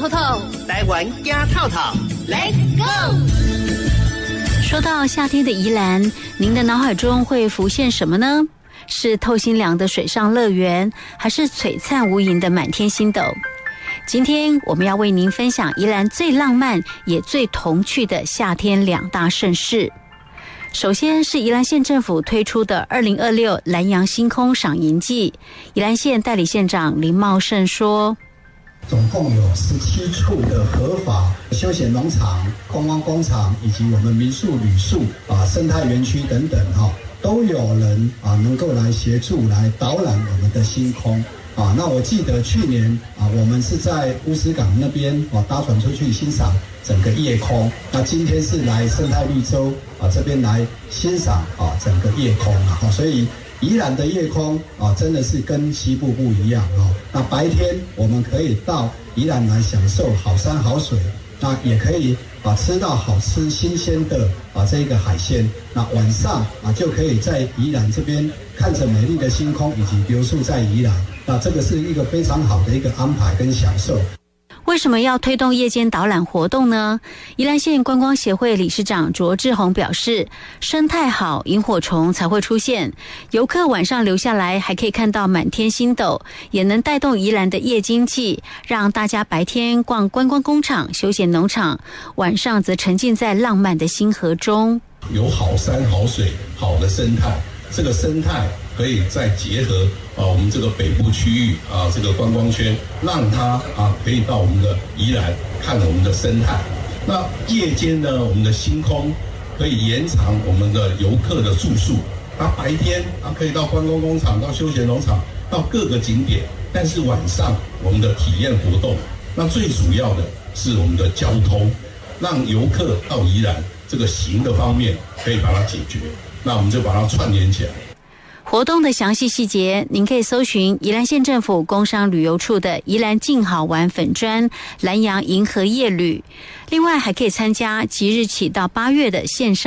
透透， 台湾惊透透 ，Let's go！ 说到夏天的宜兰，您的脑海中会浮现什么呢？是透心凉的水上乐园，还是璀璨无垠的满天星斗？今天我们要为您分享宜兰最浪漫也最童趣的夏天2大盛事。首先是宜兰县政府推出的2026蓝洋星空赏萤季，宜兰县代理县长林茂盛说， 总共有17处的合法休闲农场、观光工厂以及我们民宿、旅宿生态园区等等都有人能够来协助来导览我们的星空那我记得去年我们是在乌石港那边搭船出去欣赏整个夜空，那今天是来生态绿洲这边来欣赏整个夜空所以宜兰的夜空真的是跟西部不一样那白天我们可以到宜兰来享受好山好水，那也可以吃到好吃新鲜的这个海鲜，那晚上就可以在宜兰这边看着美丽的星空以及留宿在宜兰，那这个是一个非常好的一个安排跟享受。 为什么要推动夜间导览活动呢？宜兰县观光协会理事长卓志宏表示，生态好，萤火虫才会出现，游客晚上留下来还可以看到满天星斗，也能带动宜兰的夜经济，让大家白天逛观光工厂、休闲农场，晚上则沉浸在浪漫的星河中。 有好山好水好的生态，这个生态可以再结合我们这个北部区域这个观光圈，让它可以到我们的宜兰看我们的生态。那夜间呢，我们的星空可以延长我们的游客的住宿，它白天可以到观光工厂、到休闲农场、到各个景点，但是晚上我们的体验活动，那最主要的是我们的交通，让游客到宜兰这个行的方面可以把它解决，那我们就把它串联起来。 活动的详细细节，您可以搜寻宜兰县政府工商旅游处的宜兰静好玩粉专蓝洋银河夜旅，另外还可以参加即日起到8月的线上